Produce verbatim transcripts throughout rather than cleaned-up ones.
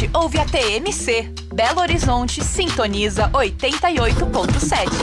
gente ouve a T M C. Belo Horizonte sintoniza oitenta e oito ponto sete.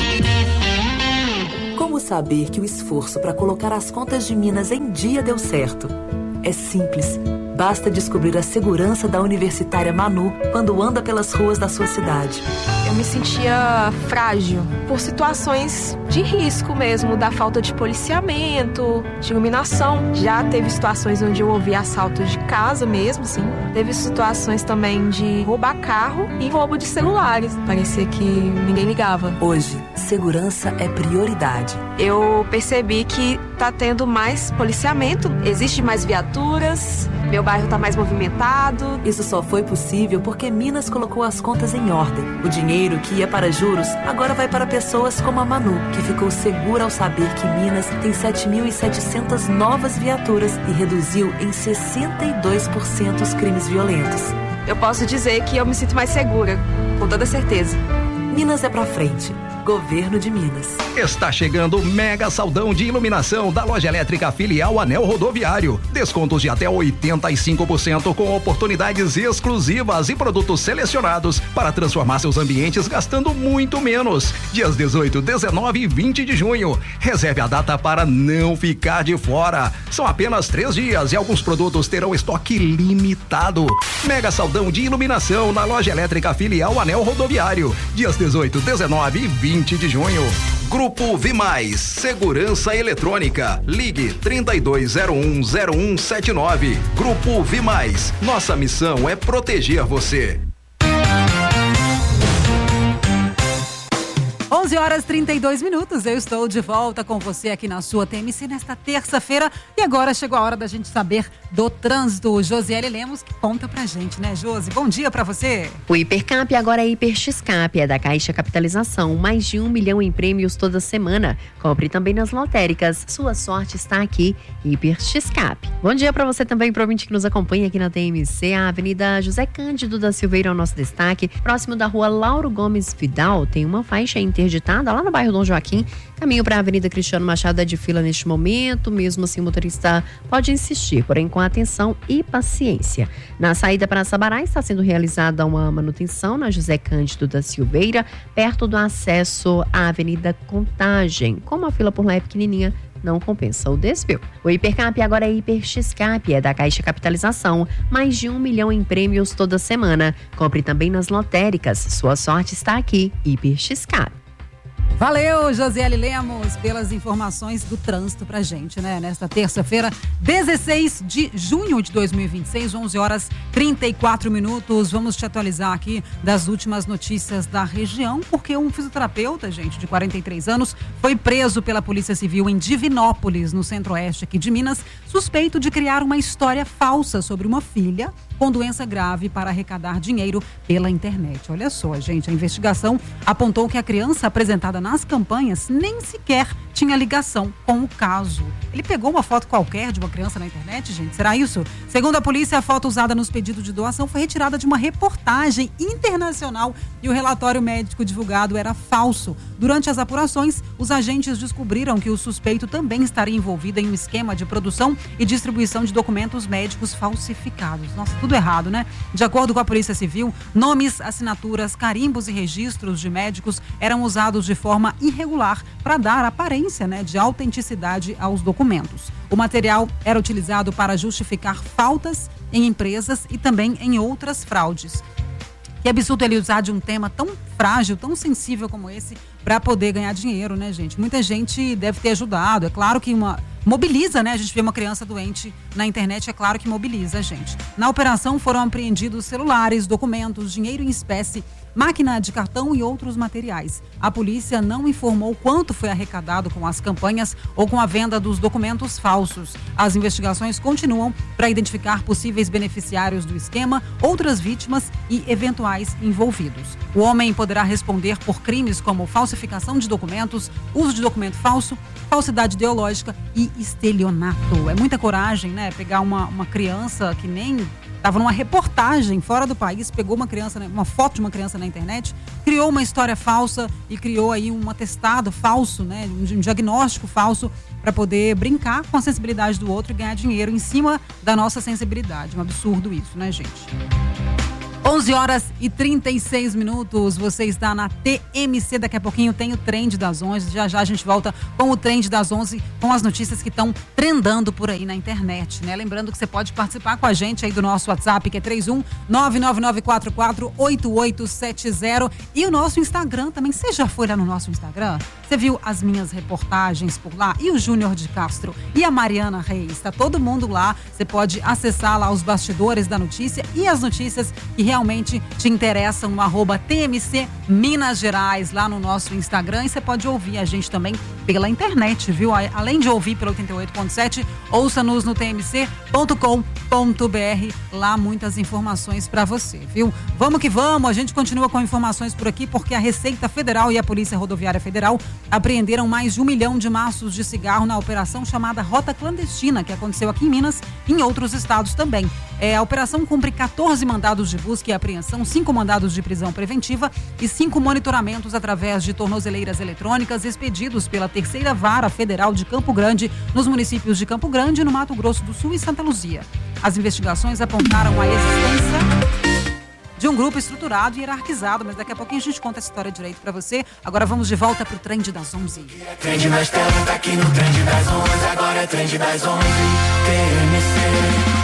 Como saber que o esforço para colocar as contas de Minas em dia deu certo? É simples. Basta descobrir a segurança da universitária Manu quando anda pelas ruas da sua cidade. Eu me sentia frágil por situações de risco mesmo, da falta de policiamento, de iluminação. Já teve situações onde eu ouvi assaltos de casa mesmo, sim. Teve situações também de roubar carro e roubo de celulares. Parecia que ninguém ligava. Hoje, segurança é prioridade. Eu percebi que tá tendo mais policiamento, existe mais viaturas, meu bairro tá mais movimentado. Isso só foi possível porque Minas colocou as contas em ordem. O dinheiro que ia para juros agora vai para pessoas como a Manu, que ficou segura ao saber que Minas tem sete mil e setecentas novas viaturas e reduziu em sessenta e dois por cento os crimes violentos. Eu posso dizer que eu me sinto mais segura, com toda certeza. Minas é pra frente. Governo de Minas. Está chegando o mega saldão de iluminação da Loja Elétrica Filial Anel Rodoviário. Descontos de até oitenta e cinco por cento com oportunidades exclusivas e produtos selecionados para transformar seus ambientes gastando muito menos. Dias dezoito, dezenove e vinte de junho. Reserve a data para não ficar de fora. São apenas três dias e alguns produtos terão estoque limitado. Mega saldão de iluminação na Loja Elétrica Filial Anel Rodoviário. Dias dezoito, dezenove e vinte de junho. Grupo Vimais, Segurança Eletrônica. Ligue trinta e dois zero um zero um sete nove. Grupo Vimais. Nossa missão é proteger você. onze horas e trinta e dois minutos, eu estou de volta com você aqui na sua T M C nesta terça-feira e agora chegou a hora da gente saber do trânsito. Josiele Lemos que conta pra gente, né, Josi? Bom dia pra você. O Hipercap agora é Hiperxcap, é da Caixa Capitalização, mais de um milhão em prêmios toda semana. Compre também nas lotéricas, sua sorte está aqui, Hiperxcap. Bom dia pra você também, pro ouvinte que nos acompanha aqui na T M C. A Avenida José Cândido da Silveira é o nosso destaque, próximo da Rua Lauro Gomes Vidal, tem uma faixa interditada lá no bairro Dom Joaquim, caminho para a Avenida Cristiano Machado é de fila neste momento, mesmo assim o motorista pode insistir, porém com atenção e paciência. Na saída para Sabará está sendo realizada uma manutenção na José Cândido da Silveira, perto do acesso à Avenida Contagem. Como a fila por lá é pequenininha, não compensa o desvio. O Hipercap agora é Hiperxcap, é da Caixa Capitalização, mais de um milhão em prêmios toda semana. Compre também nas lotéricas, sua sorte está aqui, Hiperxcap. Valeu, Josiele Lemos, pelas informações do trânsito pra gente, né? Nesta terça-feira, dezesseis de junho de dois mil e vinte e seis, onze horas e trinta e quatro minutos. Vamos te atualizar aqui das últimas notícias da região, porque um fisioterapeuta, gente, de quarenta e três anos, foi preso pela Polícia Civil em Divinópolis, no centro-oeste aqui de Minas, suspeito de criar uma história falsa sobre uma filha com doença grave para arrecadar dinheiro pela internet. Olha só, gente, a investigação apontou que a criança apresentada nas campanhas nem sequer tinha ligação com o caso. Ele pegou uma foto qualquer de uma criança na internet, gente? Será isso? Segundo a polícia, a foto usada nos pedidos de doação foi retirada de uma reportagem internacional e o relatório médico divulgado era falso. Durante as apurações, os agentes descobriram que o suspeito também estaria envolvido em um esquema de produção e distribuição de documentos médicos falsificados. Nossa, tudo errado, né? De acordo com a Polícia Civil, nomes, assinaturas, carimbos e registros de médicos eram usados de forma irregular para dar aparência, né, de autenticidade aos documentos. O material era utilizado para justificar faltas em empresas e também em outras fraudes. Que absurdo ele usar de um tema tão frágil, tão sensível como esse para poder ganhar dinheiro, né, gente? Muita gente deve ter ajudado. É claro que uma mobiliza, né? A gente vê uma criança doente na internet, é claro que mobiliza a gente. Na operação foram apreendidos celulares, documentos, dinheiro em espécie, máquina de cartão e outros materiais. A polícia não informou quanto foi arrecadado com as campanhas ou com a venda dos documentos falsos. As investigações continuam para identificar possíveis beneficiários do esquema, outras vítimas e eventuais envolvidos. O homem poderá responder por crimes como falsificação de documentos, uso de documento falso, falsidade ideológica e estelionato. É muita coragem, né? Pegar uma, uma criança que nem estava numa reportagem fora do país, pegou uma criança, uma foto de uma criança na internet, criou uma história falsa e criou aí um atestado falso, né? Um diagnóstico falso para poder brincar com a sensibilidade do outro e ganhar dinheiro em cima da nossa sensibilidade. Um absurdo isso, né, gente? onze horas e trinta e seis minutos, você está na T M C, daqui a pouquinho tem o Trend das onze, já já a gente volta com o Trend das onze, com as notícias que estão trendando por aí na internet, né? Lembrando que você pode participar com a gente aí do nosso WhatsApp, que é três um nove nove nove quatro quatro oito oito sete zero, e o nosso Instagram também. Você já foi lá no nosso Instagram? Você viu as minhas reportagens por lá? E o Júnior de Castro e a Mariana Reis, está todo mundo lá, você pode acessar lá os bastidores da notícia e as notícias que realmente te interessam no arroba T M C Minas Gerais, lá no nosso Instagram, e você pode ouvir a gente também pela internet, viu? Além de ouvir pelo oitenta e oito ponto sete, ouça-nos no t m c ponto com ponto b r, lá muitas informações para você, viu? Vamos que vamos, a gente continua com informações por aqui, porque a Receita Federal e a Polícia Rodoviária Federal apreenderam mais de um milhão de maços de cigarro na operação chamada Rota Clandestina, que aconteceu aqui em Minas e em outros estados também. É, a operação cumpre quatorze mandados de busca e apreensão, cinco mandados de prisão preventiva e cinco monitoramentos através de tornozeleiras eletrônicas expedidos pela Terceira Vara Federal de Campo Grande, nos municípios de Campo Grande, no Mato Grosso do Sul e Santa Luzia. As investigações apontaram a existência de um grupo estruturado e hierarquizado, mas daqui a pouquinho a gente conta essa história direito pra você. Agora vamos de volta pro Trend das onze. Trend das telas, tá aqui no Trend das onze, agora é Trend das onze, T M C.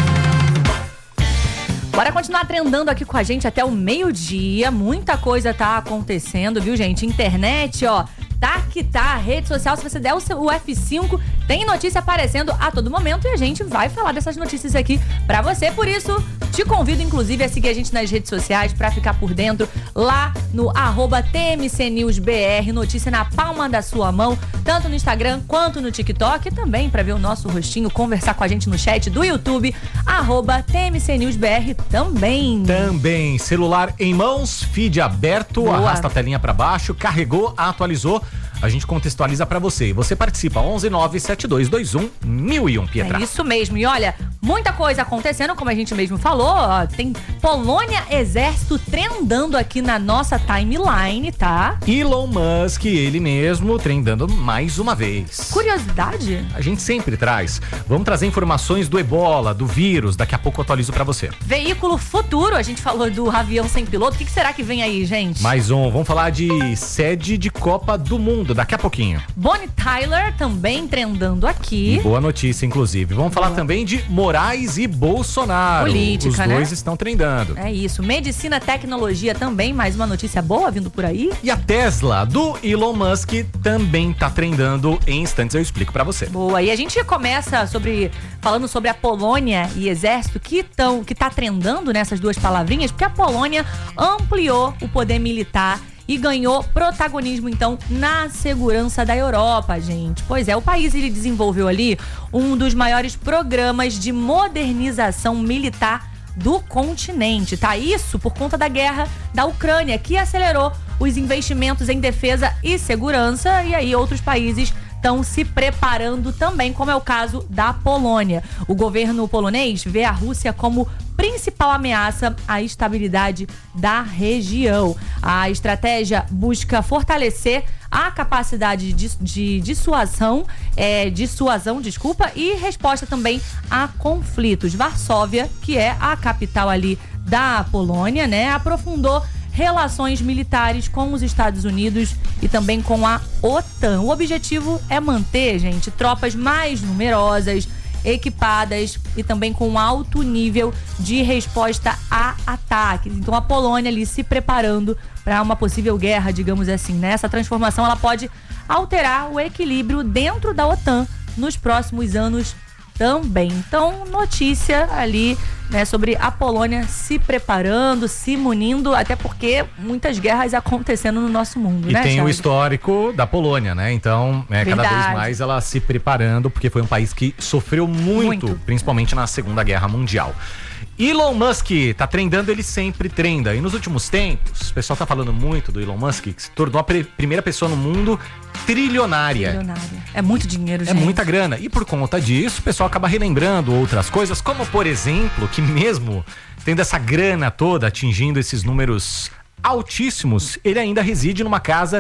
Bora continuar trendando aqui com a gente até o meio-dia. Muita coisa tá acontecendo, viu, gente? Internet, ó, tá que tá. Rede social, se você der o, seu, o F cinco, tem notícia aparecendo a todo momento e a gente vai falar dessas notícias aqui pra você. Por isso, te convido, inclusive, a seguir a gente nas redes sociais pra ficar por dentro, lá no arroba T M C News B R, notícia na palma da sua mão, tanto no Instagram quanto no TikTok, e também pra ver o nosso rostinho, conversar com a gente no chat do YouTube, arroba T M C News B R também. Também, celular em mãos, feed aberto, Boa. Arrasta a telinha pra baixo, carregou, atualizou, a gente contextualiza pra você. Você participa, onze nove sete dois dois um mil e um, Pietra. É isso mesmo. E olha, muita coisa acontecendo, como a gente mesmo falou. Ó, tem Polônia, Exército trendando aqui na nossa timeline, tá? Elon Musk, ele mesmo, trendando mais uma vez. Curiosidade? A gente sempre traz. Vamos trazer informações do ebola, do vírus. Daqui a pouco eu atualizo pra você. Veículo futuro, a gente falou do avião sem piloto. O que, que será que vem aí, gente? Mais um. Vamos falar de sede de Copa do Mundo, daqui a pouquinho. Bonnie Tyler também trendando aqui. E boa notícia, inclusive. Vamos falar boa. também de Moraes e Bolsonaro. Política, Os dois né? estão trendando. É isso. Medicina, tecnologia também, mais uma notícia boa vindo por aí. E a Tesla do Elon Musk também tá trendando. Em instantes eu explico pra você. Boa. E a gente começa sobre falando sobre a Polônia e Exército, que, tão, que tá trendando nessas duas palavrinhas, porque a Polônia ampliou o poder militar e ganhou protagonismo, então, na segurança da Europa, gente. Pois é, o país ele desenvolveu ali um dos maiores programas de modernização militar do continente, tá? Isso por conta da guerra da Ucrânia, que acelerou os investimentos em defesa e segurança, e aí outros países estão se preparando também, como é o caso da Polônia. O governo polonês vê a Rússia como principal ameaça à estabilidade da região. A estratégia busca fortalecer a capacidade de, de dissuasão, é, dissuasão, desculpa, e resposta também a conflitos. Varsóvia, que é a capital ali da Polônia, né, aprofundou relações militares com os Estados Unidos e também com a OTAN. O objetivo é manter, gente, tropas mais numerosas, equipadas e também com alto nível de resposta a ataques. Então a Polônia ali se preparando para uma possível guerra, digamos assim, né? Essa transformação ela pode alterar o equilíbrio dentro da OTAN nos próximos anos também. Então, notícia ali, né, sobre a Polônia se preparando, se munindo, até porque muitas guerras acontecendo no nosso mundo, e né, tem Thiago? o histórico da Polônia, né? Então, é, cada vez mais ela se preparando, porque foi um país que sofreu muito, muito, principalmente na Segunda Guerra Mundial. Elon Musk tá trendando, ele sempre trenda. E nos últimos tempos, o pessoal tá falando muito do Elon Musk, que se tornou a pre- primeira pessoa no mundo trilionária. Trilionária. É muito dinheiro, gente. É muita grana. E por conta disso, o pessoal acaba relembrando outras coisas, como, por exemplo, que mesmo tendo essa grana toda, atingindo esses números altíssimos, ele ainda reside numa casa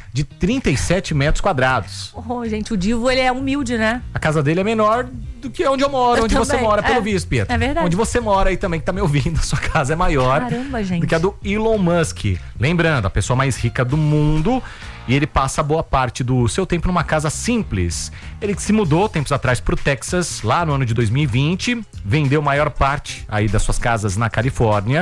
de trinta e sete metros quadrados. Oh, gente, o Divo, ele é humilde, né? A casa dele é menor do que onde eu moro, eu onde também. Você mora, pelo é, visto, Pietro. É verdade. Onde você mora aí também, que tá me ouvindo, a sua casa é maior. Caramba, gente. Do que a do Elon Musk. Lembrando, a pessoa mais rica do mundo, e ele passa boa parte do seu tempo numa casa simples. Ele se mudou tempos atrás pro Texas, lá no ano de dois mil e vinte, vendeu maior parte aí das suas casas na Califórnia,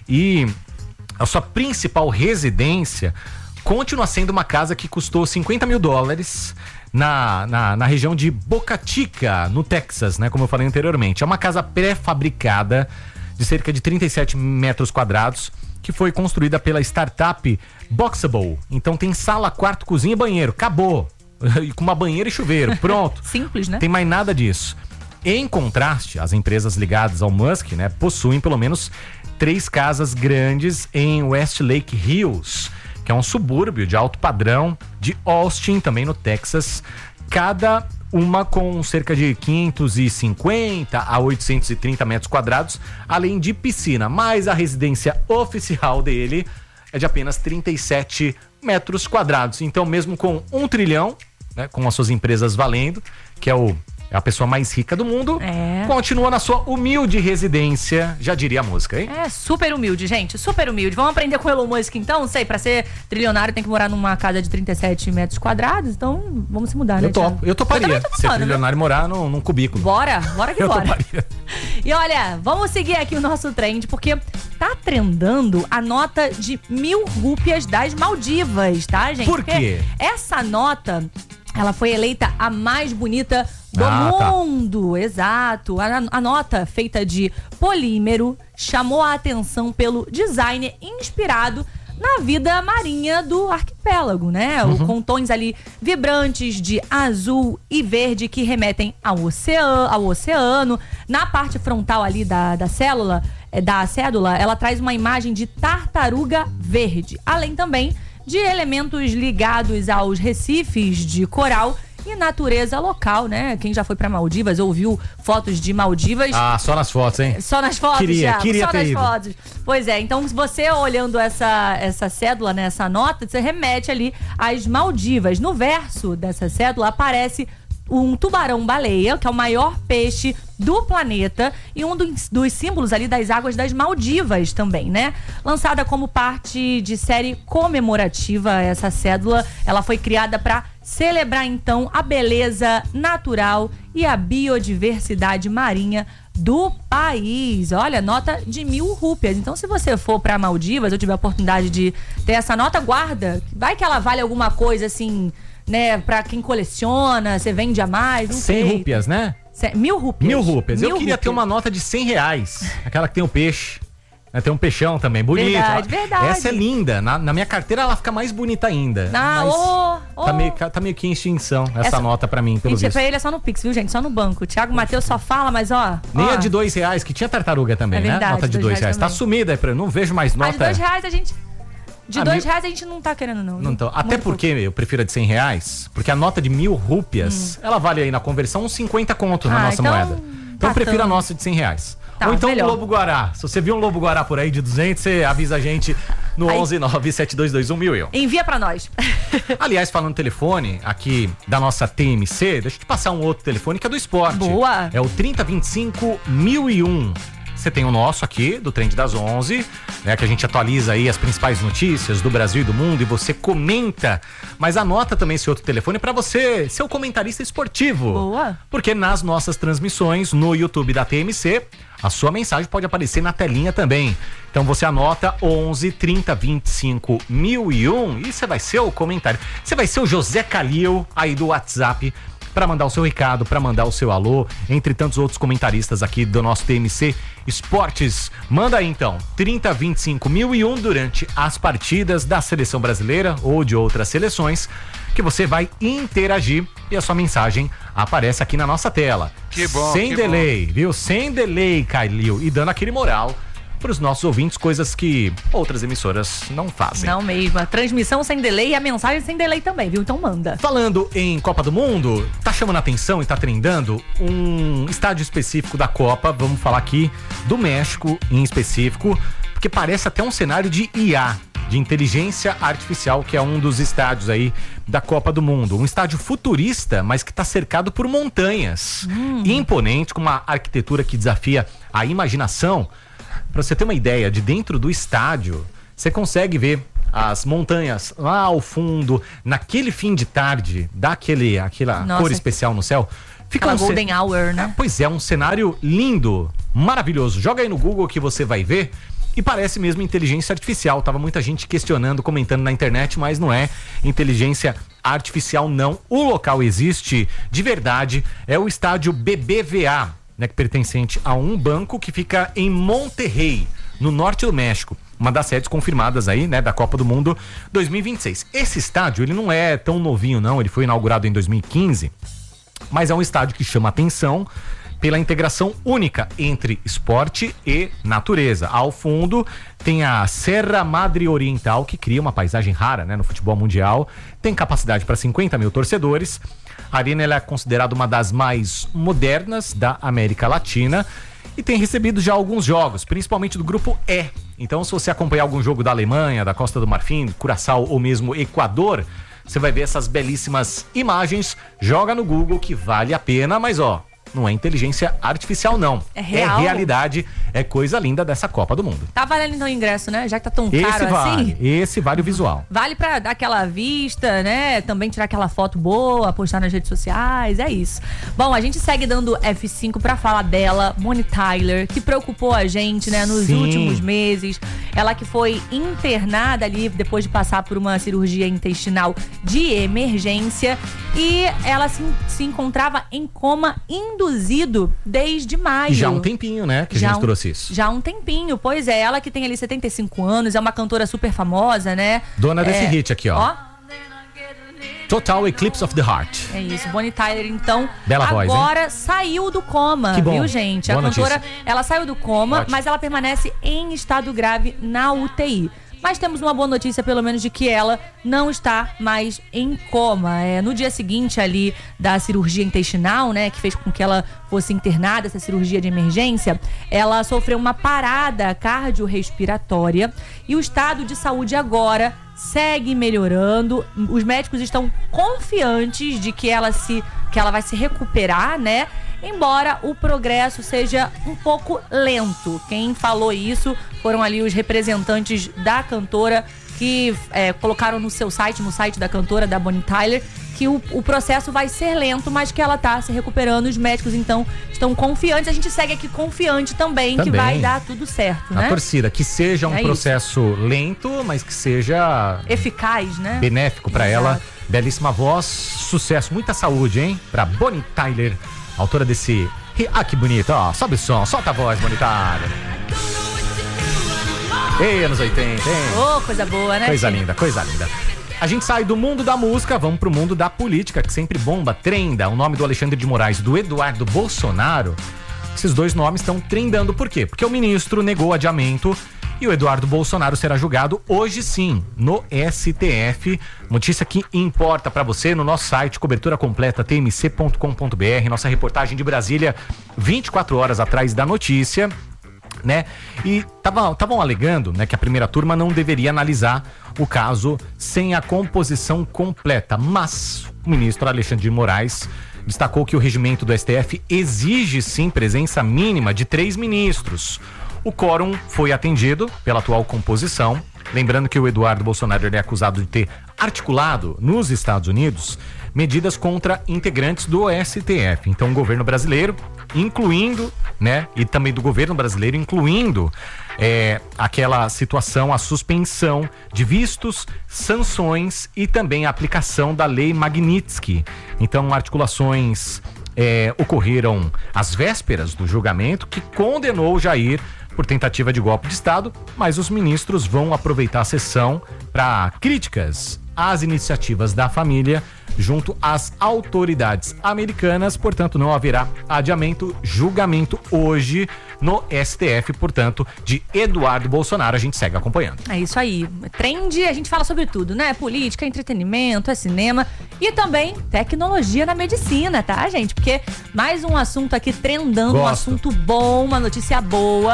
e a sua principal residência continua sendo uma casa que custou cinquenta mil dólares na, na, na região de Boca Chica, no Texas, né? Como eu falei anteriormente. É uma casa pré-fabricada de cerca de trinta e sete metros quadrados, que foi construída pela startup Boxable. Então tem sala, quarto, cozinha e banheiro. Acabou. E com uma banheira e chuveiro. Pronto. Simples, né? Tem mais nada disso. Em contraste, as empresas ligadas ao Musk, né, possuem pelo menos três casas grandes em Westlake Hills, que é um subúrbio de alto padrão de Austin, também no Texas, cada uma com cerca de quinhentos e cinquenta a oitocentos e trinta metros quadrados, além de piscina, mas a residência oficial dele é de apenas trinta e sete metros quadrados. Então, mesmo com um trilhão, né, com as suas empresas valendo, que é o É a pessoa mais rica do mundo, é. Continua na sua humilde residência, já diria a música, hein? É, super humilde, gente, super humilde. Vamos aprender com o Elon Musk, então? Sei, pra ser trilionário tem que morar numa casa de trinta e sete metros quadrados, então vamos se mudar, né, Eu topo, eu toparia. Eu ser trilionário e morar num, num cubículo. Bora, bora que eu bora. Toparia. E olha, vamos seguir aqui o nosso trend, porque tá trendando a nota de mil rúpias das Maldivas, tá, gente? Por quê? Porque essa nota, ela foi eleita a mais bonita do ah, mundo, tá. Exato. A, a nota, feita de polímero, chamou a atenção pelo design inspirado na vida marinha do arquipélago, né? Uhum. Com tons ali vibrantes de azul e verde que remetem ao oceano, ao oceano. Na parte frontal ali da, da célula, da cédula, ela traz uma imagem de tartaruga verde, além também de elementos ligados aos recifes de coral e natureza local, né? Quem já foi pra Maldivas ou viu fotos de Maldivas... Ah, só nas fotos, hein? Só nas fotos, queria, já. Queria só ter nas ido. fotos. Pois é, então você olhando essa, essa cédula, né, essa nota, você remete ali às Maldivas. No verso dessa cédula aparece um tubarão-baleia, que é o maior peixe do planeta e um dos, dos símbolos ali das águas das Maldivas também, né? Lançada como parte de série comemorativa, essa cédula, ela foi criada para celebrar então a beleza natural e a biodiversidade marinha do país. Olha, nota de mil rúpias. Então, se você for para Maldivas, eu tiver a oportunidade de ter essa nota, guarda. Vai que ela vale alguma coisa assim, né? Pra quem coleciona, você vende a mais, não cem sei. rúpias, né? Cê, mil rúpias. Mil rúpias. Mil eu queria rúpias. ter uma nota de cem reais. Aquela que tem o peixe. Tem um peixão também, bonito. Verdade, verdade. Essa é linda. Na, na minha carteira ela fica mais bonita ainda. Ah, mas oh, oh. Tá, meio, tá meio que em extinção essa, essa nota pra mim, pelo gente, visto. pra ele é só no Pix, viu, gente? Só no banco. O Thiago Matheus só fala, mas ó... Nem ó. a de dois reais, que tinha tartaruga também, é verdade, né? Nota de dois, dois reais. Tá sumida, eu não vejo mais nota. A de dois reais a gente... De ah, dois mil... reais a gente não tá querendo, não. não tô. Até porque pouco. Eu prefiro a de cem reais, porque a nota de mil rúpias, hum. ela vale aí na conversão uns cinquenta conto na ah, nossa então... moeda. Então eu prefiro a nossa de cem reais. Tá, ou então melhor. Um lobo-guará. Se você viu um lobo-guará por aí de duzentos, você avisa a gente no aí. onze nove sete dois dois um mil. Envia pra nós. Aliás, falando telefone aqui da nossa T M C, deixa eu te passar um outro telefone que é do esporte. Boa. É o trinta, vinte e cinco, mil e um. Você tem o nosso aqui, do Trend das onze, né, que a gente atualiza aí as principais notícias do Brasil e do mundo e você comenta, mas anota também esse outro telefone para você ser o comentarista esportivo. Boa. Porque nas nossas transmissões no YouTube da T M C, a sua mensagem pode aparecer na telinha também. Então você anota onze, trinta, vinte e cinco, mil e um e você vai ser o comentário. Você vai ser o José Calil aí do WhatsApp, para mandar o seu recado, para mandar o seu alô, entre tantos outros comentaristas aqui do nosso T M C Esportes. Manda aí então, trinta, vinte e cinco, mil e um durante as partidas da seleção brasileira ou de outras seleções, que você vai interagir e a sua mensagem aparece aqui na nossa tela. Que bom, Sem que delay, bom. viu? Sem delay, Calil. E dando aquele moral para os nossos ouvintes, coisas que outras emissoras não fazem. Não mesmo. A transmissão sem delay e a mensagem sem delay também, viu? Então manda. Falando em Copa do Mundo, tá chamando a atenção e tá trendando um estádio específico da Copa, vamos falar aqui do México em específico, porque parece até um cenário de I A. de inteligência artificial, que é um dos estádios aí da Copa do Mundo. Um estádio futurista, mas que está cercado por montanhas. Hum. Imponente, com uma arquitetura que desafia a imaginação. Para você ter uma ideia, de dentro do estádio, você consegue ver as montanhas lá ao fundo, naquele fim de tarde, dá aquele, aquela Nossa. cor especial no céu. Fica Aquela um golden ce... hour, né? Pois é, um cenário lindo, maravilhoso. Joga aí no Google que você vai ver. E parece mesmo inteligência artificial. Tava muita gente questionando, comentando na internet, mas não é inteligência artificial, não. O local existe de verdade. É o estádio B B V A, né, que pertencente a um banco que fica em Monterrey, no norte do México. Uma das sedes confirmadas aí, né, da Copa do Mundo dois mil e vinte e seis. Esse estádio, ele não é tão novinho, não. Ele foi inaugurado em dois mil e quinze, mas é um estádio que chama atenção pela integração única entre esporte e natureza. Ao fundo tem a Serra Madre Oriental, que cria uma paisagem rara, né, no futebol mundial. Tem capacidade para cinquenta mil torcedores. A arena ela é considerada uma das mais modernas da América Latina e tem recebido já alguns jogos, principalmente do grupo E. Então, se você acompanhar algum jogo da Alemanha, da Costa do Marfim, Curaçao ou mesmo Equador, você vai ver essas belíssimas imagens. Joga no Google que vale a pena, mas ó, não é inteligência artificial, não. É real. É realidade, é coisa linda dessa Copa do Mundo. Tá valendo então o ingresso, né? Já que tá tão Esse caro vale, assim. Esse vale o visual. Vale pra dar aquela vista, né? Também tirar aquela foto boa, postar nas redes sociais, é isso. Bom, a gente segue dando F cinco pra falar dela, Bonnie Tyler, que preocupou a gente, né? Nos Sim. últimos meses. Ela que foi internada ali depois de passar por uma cirurgia intestinal de emergência. E ela se, se encontrava em coma induzido desde maio. E já há um tempinho, né, que já a gente um, trouxe isso. Já há um tempinho, pois é. Ela que tem ali setenta e cinco anos, é uma cantora super famosa, né? Dona é, desse hit aqui, ó. ó. Total Eclipse of the Heart. É isso, Bonnie Tyler, então, Bela agora voz, hein? saiu do coma, que bom. viu, gente? Boa a cantora, notícia. ela saiu do coma, Ótimo. mas ela permanece em estado grave na U T I. Mas temos uma boa notícia, pelo menos, de que ela não está mais em coma. É, no dia seguinte ali da cirurgia intestinal, né, que fez com que ela fosse internada, essa cirurgia de emergência, ela sofreu uma parada cardiorrespiratória e o estado de saúde agora segue melhorando. Os médicos estão confiantes de que ela, se, que ela vai se recuperar, né? Embora o progresso seja um pouco lento. Quem falou isso foram ali os representantes da cantora que é, colocaram no seu site, no site da cantora, da Bonnie Tyler, que o, o processo vai ser lento, mas que ela tá se recuperando. Os médicos, então, estão confiantes. A gente segue aqui confiante também, também. que vai dar tudo certo, né? A torcida, que seja um é processo isso. lento, mas que seja eficaz, né? Benéfico para ela. Belíssima voz, sucesso, muita saúde, hein? Pra Bonnie Tyler, autora desse... Ah, que bonito, ó, sobe o som, solta a voz, Bonnie Tyler. Ei, anos oitenta, hein? Oh, coisa boa, né? Coisa filho? linda, coisa linda. A gente sai do mundo da música, vamos pro mundo da política, que sempre bomba, trenda. O nome do Alexandre de Moraes e do Eduardo Bolsonaro, esses dois nomes estão trendando. Por quê? Porque o ministro negou adiamento e o Eduardo Bolsonaro será julgado hoje sim, no S T F. Notícia que importa pra você no nosso site, cobertura completa, t m c ponto com ponto b r. Nossa reportagem de Brasília, vinte e quatro horas atrás da notícia, né? E estavam alegando, né, que a primeira turma não deveria analisar o caso sem a composição completa. Mas o ministro Alexandre de Moraes destacou que o regimento do S T F exige sim presença mínima de três ministros. O quórum foi atendido pela atual composição. Lembrando que o Eduardo Bolsonaro é acusado de ter articulado nos Estados Unidos medidas contra integrantes do S T F. Então o governo brasileiro, incluindo, né, e também do governo brasileiro, incluindo é, aquela situação, a suspensão de vistos, sanções e também a aplicação da lei Magnitsky. Então articulações é, ocorreram às vésperas do julgamento que condenou Jair por tentativa de golpe de Estado, mas os ministros vão aproveitar a sessão para críticas às iniciativas da família junto às autoridades americanas. Portanto, não haverá adiamento, julgamento hoje no S T F, portanto, de Eduardo Bolsonaro. A gente segue acompanhando. É isso aí. Trend, a gente fala sobre tudo, né? Política, entretenimento, é cinema e também tecnologia na medicina, tá, gente? Porque mais um assunto aqui trendando, Gosto. um assunto bom, uma notícia boa.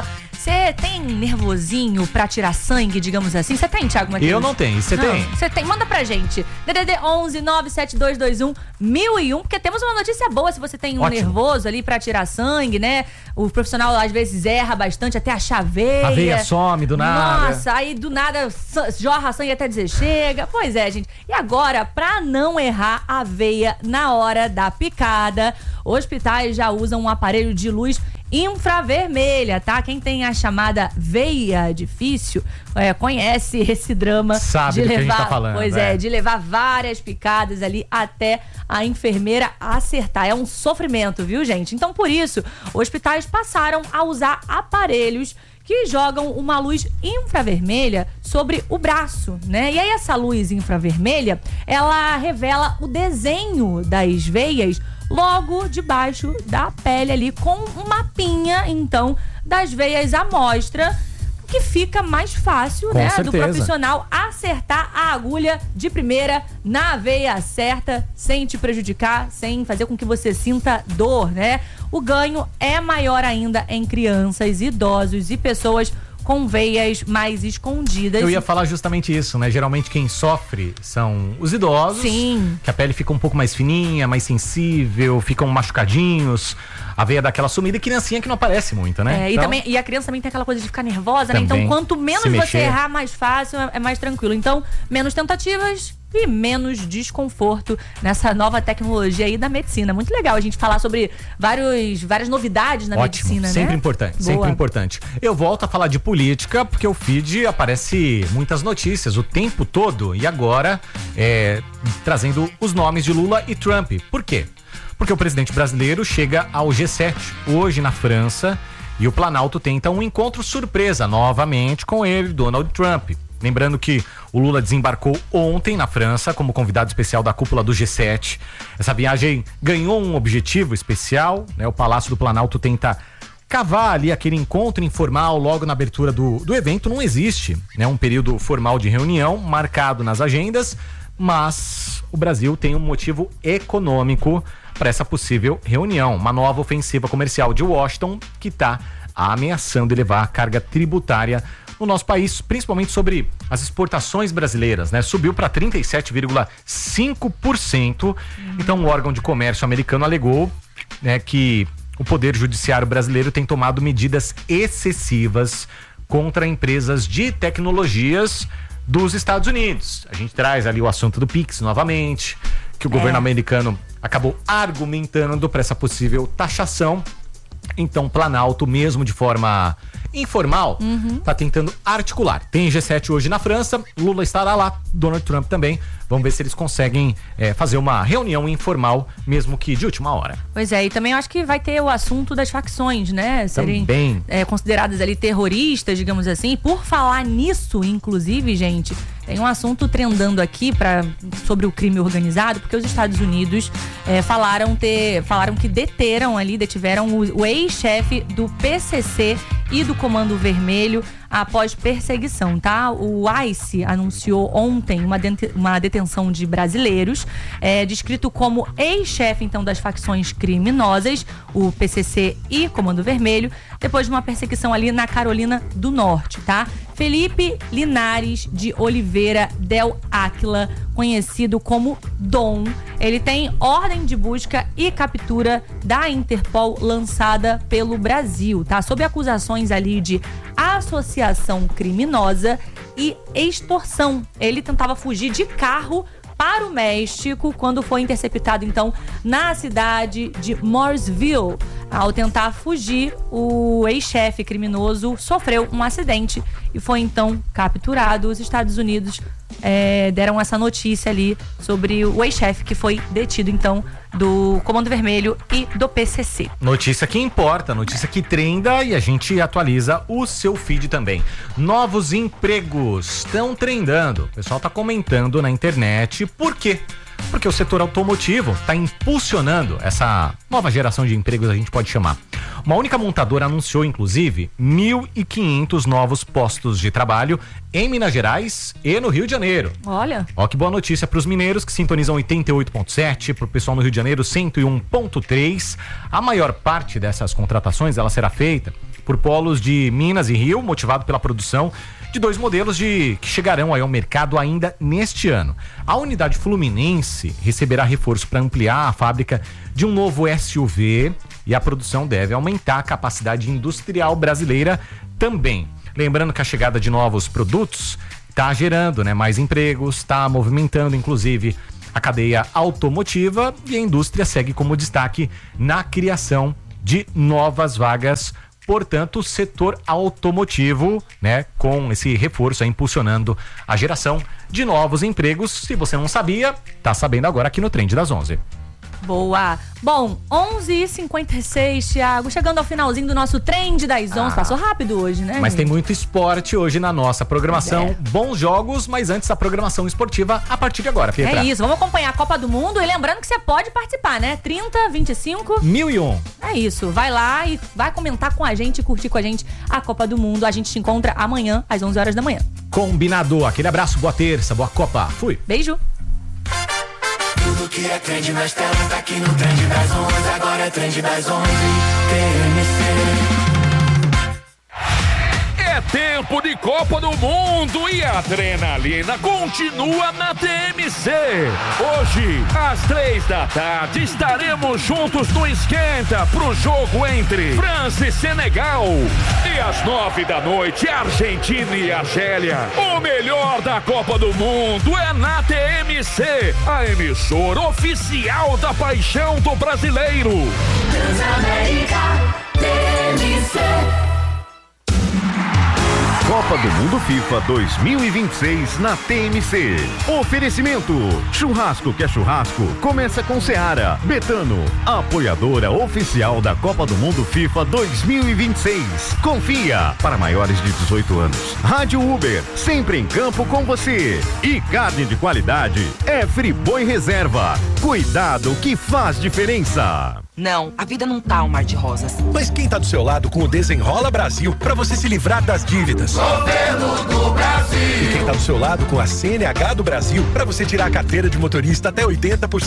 você tem nervosinho pra tirar sangue, digamos assim? Você tem, Thiago Matheus? Eu não tenho, você tem? Você tem? Manda pra gente. D D D onze nove sete dois dois um mil e um, porque temos uma notícia boa se você tem um Ótimo. nervoso ali pra tirar sangue, né? O profissional às vezes erra bastante até achar a veia. A veia some do nada. Nossa, aí do nada jorra sangue até dizer chega. Pois é, gente. E agora, pra não errar a veia na hora da picada, hospitais já usam um aparelho de luz infravermelha, tá? Quem tem a chamada veia difícil é, conhece esse drama. Sabe de do levar, que a gente tá falando. Pois é. é, de levar várias picadas ali até a enfermeira acertar. É um sofrimento, viu, gente? Então, por isso, hospitais passaram a usar aparelhos que jogam uma luz infravermelha sobre o braço, né? E aí essa luz infravermelha, ela revela o desenho das veias logo debaixo da pele ali, com um mapinha, então, das veias à mostra, que fica mais fácil, Com né, certeza. do profissional acertar a agulha de primeira na veia certa, sem te prejudicar, sem fazer com que você sinta dor, né? O ganho é maior ainda em crianças, idosos e pessoas com veias mais escondidas. Eu ia falar justamente isso, né? Geralmente quem sofre são os idosos. Sim. Que a pele fica um pouco mais fininha, mais sensível, ficam machucadinhos. A veia dá aquela sumida, e criancinha que não aparece muito, né? É, e, Então, também, e a criança também tem aquela coisa de ficar nervosa, né? Então, Também. quanto menos Se você mexer. errar, mais fácil, é, é mais tranquilo. Então, menos tentativas e menos desconforto nessa nova tecnologia aí da medicina. Muito legal a gente falar sobre vários, várias novidades na Ótimo, medicina, sempre né? importante, Boa. sempre importante. Eu volto a falar de política, porque o feed aparece muitas notícias o tempo todo, e agora é, trazendo os nomes de Lula e Trump. Por quê? Porque o presidente brasileiro chega ao G sete hoje na França, e o Planalto tenta um encontro surpresa novamente com ele, Donald Trump. Lembrando que o Lula desembarcou ontem na França como convidado especial da cúpula do G sete. Essa viagem ganhou um objetivo especial, né? O Palácio do Planalto tenta cavar ali aquele encontro informal logo na abertura do, do evento. Não existe, né, um período formal de reunião marcado nas agendas, mas o Brasil tem um motivo econômico para essa possível reunião. Uma nova ofensiva comercial de Washington que está ameaçando elevar a carga tributária no nosso país, principalmente sobre as exportações brasileiras, né? Subiu para trinta e sete vírgula cinco por cento. Uhum. Então, o órgão de comércio americano alegou, né, que o Poder Judiciário brasileiro tem tomado medidas excessivas contra empresas de tecnologias dos Estados Unidos. A gente traz ali o assunto do Pix novamente, que o é. governo americano acabou argumentando para essa possível taxação. Então, Planalto, mesmo de forma informal, uhum. tá tentando articular. Tem G sete hoje na França, Lula estará lá, Donald Trump também. Vamos ver se eles conseguem é, fazer uma reunião informal, mesmo que de última hora. Pois é, e também eu acho que vai ter o assunto das facções, né? Serem Também. É, consideradas ali terroristas, digamos assim. E por falar nisso, inclusive, gente, tem um assunto trendando aqui pra, sobre o crime organizado, porque os Estados Unidos é, falaram, ter, falaram que deteram ali, detiveram o, o ex-chefe do P C C e do Comando Vermelho após perseguição, tá? O ICE anunciou ontem uma, dete- uma detenção de brasileiros, é, descrito como ex-chefe, então, das facções criminosas, o P C C e Comando Vermelho, depois de uma perseguição ali na Carolina do Norte, tá? Felipe Linares de Oliveira Del Áquila, conhecido como Dom, ele tem ordem de busca e captura da Interpol lançada pelo Brasil, tá? Sob acusações ali de associação criminosa e extorsão. Ele tentava fugir de carro para o México quando foi interceptado, então, na cidade de Mooresville. Ao tentar fugir, o ex-chefe criminoso sofreu um acidente e foi, então, capturado. Os Estados Unidos é, deram essa notícia ali sobre o ex-chefe que foi detido, então, do Comando Vermelho e do P C C. Notícia que importa, notícia que trenda, e a gente atualiza o seu feed também. Novos empregos estão trendando. O pessoal tá comentando na internet. Por quê? Porque o setor automotivo está impulsionando essa nova geração de empregos, a gente pode chamar. Uma única montadora anunciou, inclusive, mil e quinhentos novos postos de trabalho em Minas Gerais e no Rio de Janeiro. Olha. Ó, que boa notícia para os mineiros que sintonizam oitenta e oito ponto sete, para o pessoal no Rio de Janeiro cento e um ponto três. A maior parte dessas contratações ela será feita por polos de Minas e Rio, motivado pela produção de dois modelos de que chegarão aí ao mercado ainda neste ano. A unidade fluminense receberá reforço para ampliar a fábrica de um novo S U V e a produção deve aumentar a capacidade industrial brasileira também. Lembrando que a chegada de novos produtos está gerando, né, mais empregos, está movimentando inclusive a cadeia automotiva e a indústria segue como destaque na criação de novas vagas. Portanto, o setor automotivo, né, com esse reforço aí, impulsionando a geração de novos empregos. Se você não sabia, tá sabendo agora aqui no Trend das onze. Boa. Bom, onze e cinquenta e seis, Thiago. Chegando ao finalzinho do nosso Trend das onze. Ah, passou rápido hoje, né? Mas gente? tem muito esporte hoje na nossa programação. É. Bons jogos, mas antes a programação esportiva a partir de agora, Pietra. É isso. Vamos acompanhar a Copa do Mundo. E lembrando que você pode participar, né? trinta, vinte e cinco... mil e um. É isso. Vai lá e vai comentar com a gente, curtir com a gente a Copa do Mundo. A gente se encontra amanhã, às onze horas da manhã. Combinado. Aquele abraço, boa terça, boa Copa. Fui. Beijo. Tudo que é trend nas telas tá aqui no Trend das onze. Agora é Trend das onze. T M C. É tempo de Copa do Mundo e a adrenalina continua na T M C. Hoje, às três da tarde, estaremos juntos no Esquenta pro jogo entre França e Senegal. E às nove da noite, Argentina e Argélia. O melhor da Copa do Mundo é na T M C, a emissora oficial da paixão do brasileiro. Transamérica, T M C. Copa do Mundo FIFA dois mil e vinte e seis na T M C. Oferecimento: churrasco que é churrasco, começa com Seara. Betano, apoiadora oficial da Copa do Mundo FIFA dois mil e vinte e seis. Confia, para maiores de dezoito anos. Rádio Uber, sempre em campo com você. E carne de qualidade é Friboi Reserva. Cuidado que faz diferença. Não, a vida não tá um mar de rosas. Mas quem tá do seu lado com o Desenrola Brasil pra você se livrar das dívidas? Governo do Brasil. E quem tá do seu lado com a C N H do Brasil pra você tirar a carteira de motorista até oitenta por cento